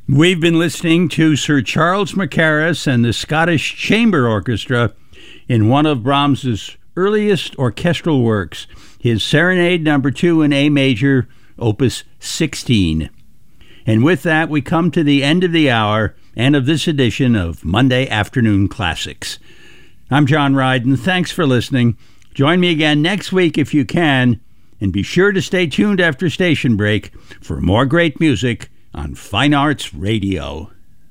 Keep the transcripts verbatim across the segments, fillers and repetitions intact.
We've been listening to Sir Charles Mackerras and the Scottish Chamber Orchestra in one of Brahms's earliest orchestral works, his Serenade Number two in A Major, Opus sixteen. And with that, we come to the end of the hour and of this edition of Monday Afternoon Classics. I'm John Ryden. Thanks for listening. Join me again next week if you can, and be sure to stay tuned after station break for more great music on Fine Arts Radio.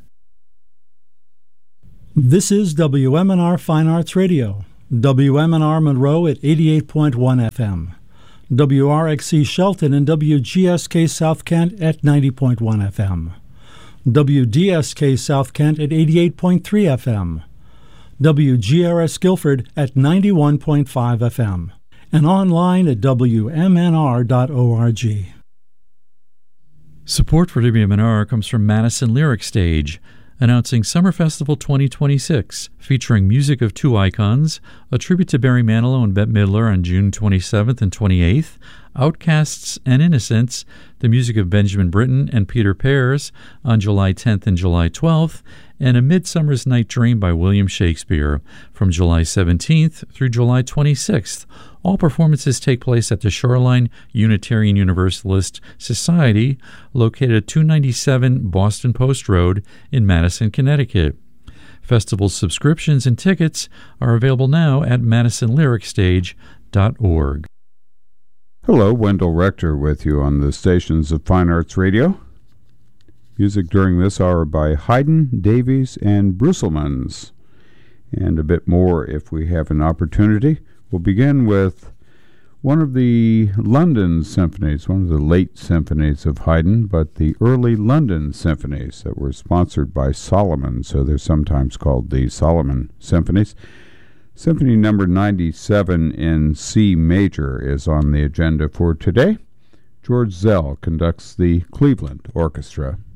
This is W M N R Fine Arts Radio, W M N R Monroe at eighty-eight point one F M, W R X C Shelton and W G S K South Kent at ninety point one F M, W D S K South Kent at eighty-eight point three F M, W G R S Guilford at ninety-one point five F M, and online at W M N R dot org. Support for W M N R comes from Madison Lyric Stage, announcing Summer Festival twenty twenty-six, featuring music of two icons, a tribute to Barry Manilow and Bette Midler on June twenty-seventh and twenty-eighth, Outcasts and Innocents, the music of Benjamin Britten and Peter Pears on July tenth and July twelfth, and A Midsummer's Night Dream by William Shakespeare from July seventeenth through July twenty-sixth. All performances take place at the Shoreline Unitarian Universalist Society, located at two ninety-seven Boston Post Road in Madison, Connecticut. Festival subscriptions and tickets are available now at madison lyric stage dot org. Hello, Wendell Rector with you on the stations of Fine Arts Radio. Music during this hour by Haydn, Davies, and Brusselmans, and a bit more if we have an opportunity. We'll begin with one of the London symphonies, one of the late symphonies of Haydn, but the early London symphonies that were sponsored by Solomon, so they're sometimes called the Solomon Symphonies. Symphony number ninety-seven in C major is on the agenda for today. George Zell conducts the Cleveland Orchestra.